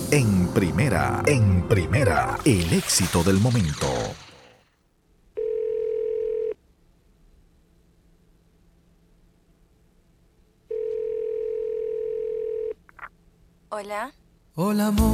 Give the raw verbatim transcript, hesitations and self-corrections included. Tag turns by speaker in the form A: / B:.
A: En primera, en primera, el éxito del momento.
B: Hola.
C: Hola, amor.